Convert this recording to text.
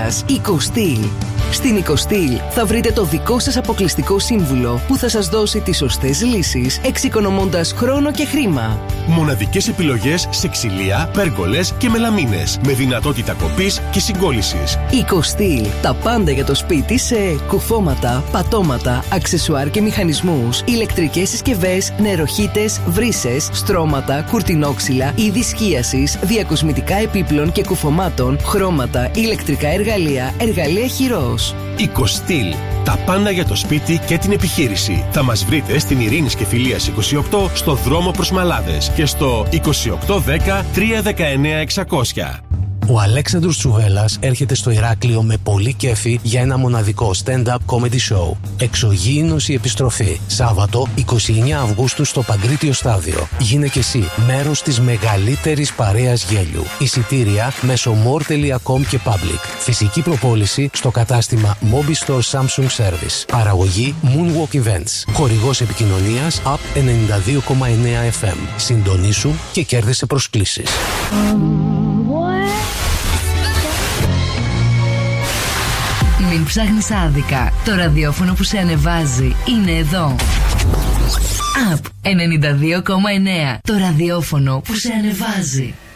σας. Οικοστήλ. Στην Οικοστήλ θα βρείτε το δικό σας αποκλειστικό σύμβουλο που θα σας δώσει τις σωστές λύσεις, εξοικονομώντας χρόνο και χρήμα. Μοναδικές επιλογές σε ξυλία, πέργολες και μελαμίνες, με δυνατότητα κοπής και συγκόλλησης. Οικοστήλ. Τα πάντα για το σπίτι σε κουφώματα, πατώματα, αξεσουάρ και μηχανισμούς, ηλεκτρικές συσκευές, νεροχύτες, βρύσες, στρώματα, κουρτινόξυλα, είδη σκίασης, διακοσμητικά επίπλων και κουφωμάτων, χρώματα, ηλεκτρικά εργαλεία, εργαλεία χειρός. Οικοστήλ. Τα πάντα για το σπίτι και την επιχείρηση. Θα μας βρείτε στην Ειρήνης και Φιλίας 28, στο δρόμο προς Μαλάδες και στο 2810 319 600. Ο Αλέξανδρος Τσουβέλλας έρχεται στο Ηράκλειο με πολύ κέφι για ένα μοναδικό stand-up comedy show. Εξωγήινος η επιστροφή. Σάββατο 29 Αυγούστου στο Παγκρίτιο Στάδιο. Γίνε και εσύ μέρος της μεγαλύτερης παρέας γέλιου. Εισιτήρια μέσω more.com και public. Φυσική προπόληση στο κατάστημα Mobi Store Samsung Service. Παραγωγή Moonwalk Events. Χορηγός επικοινωνίας Up 92,9 FM. Συντονίσου και κέρδισε προσκλήσεις. Μην ψάχνεις άδικα. Το ραδιόφωνο που σε ανεβάζει είναι εδώ. Up 92,9. Το ραδιόφωνο που σε ανεβάζει.